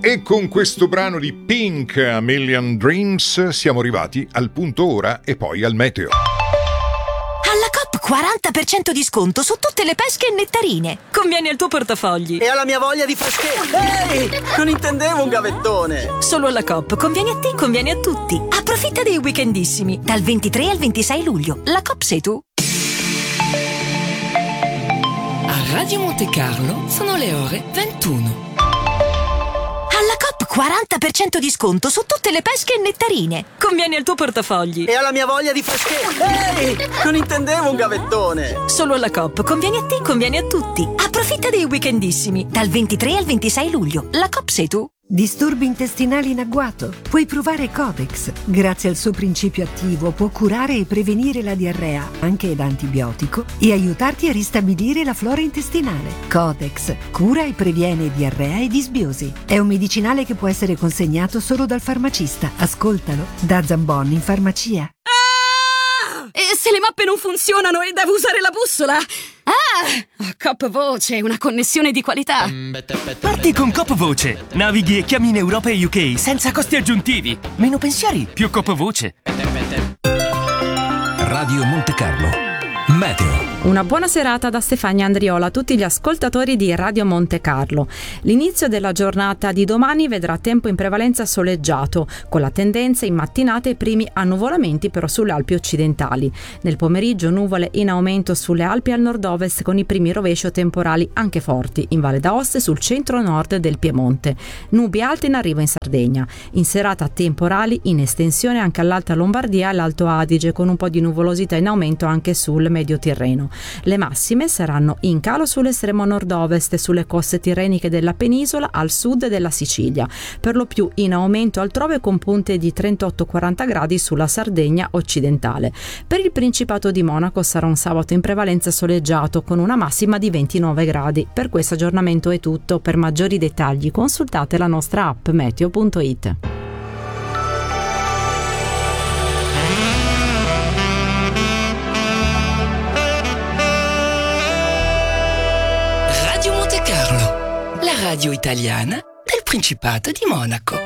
E con questo brano di Pink, A Million Dreams, siamo arrivati al punto ora e poi al meteo. Alla Coop 40% di sconto su tutte le pesche e nettarine. Conviene al tuo portafogli. E alla mia voglia di freschezza. Ehi, non intendevo un gavettone. Solo alla Coop, conviene a te, conviene a tutti. Approfitta dei weekendissimi, dal 23 al 26 luglio. La Coop sei tu. A Radio Monte Carlo sono le ore 21. Alla Coop 40% di sconto su tutte le pesche e nettarine. Conviene al tuo portafogli. E alla mia voglia di freschezza. Ehi, non intendevo un gavettone. Solo alla Coop, conviene a te, conviene a tutti. Approfitta dei weekendissimi, dal 23 al 26 luglio. La Coop sei tu. Disturbi intestinali in agguato? Puoi provare Codex. Grazie al suo principio attivo può curare e prevenire la diarrea, anche da antibiotico, e aiutarti a ristabilire la flora intestinale. Codex cura e previene diarrea e disbiosi. È un medicinale che può essere consegnato solo dal farmacista. Ascoltalo da Zambon in farmacia. E se le mappe non funzionano e devo usare la bussola? Coop Voce, una connessione di qualità. Parti con Coop Voce. Navighi e chiami in Europa e UK senza costi aggiuntivi. Meno pensieri, più Coop Voce. Radio Monte Carlo. Meteo. Una buona serata da Stefania Andriola a tutti gli ascoltatori di Radio Monte Carlo. L'inizio della giornata di domani vedrà tempo in prevalenza soleggiato, con la tendenza in mattinata ai primi annuvolamenti però sulle Alpi occidentali. Nel pomeriggio nuvole in aumento sulle Alpi al nord-ovest con i primi rovescio temporali anche forti, in Valle d'Aosta e sul centro-nord del Piemonte. Nubi alte in arrivo in Sardegna. In serata temporali in estensione anche all'Alta Lombardia e all'Alto Adige, con un po' di nuvolosità in aumento anche sul Medio Tirreno. Le massime saranno in calo sull'estremo nord-ovest e sulle coste tirreniche della penisola al sud della Sicilia, per lo più in aumento altrove con punte di 38-40 gradi sulla Sardegna occidentale. Per il Principato di Monaco sarà un sabato in prevalenza soleggiato con una massima di 29 gradi. Per questo aggiornamento è tutto. Per maggiori dettagli consultate la nostra app meteo.it. Radio Monte Carlo, la radio italiana del Principato di Monaco.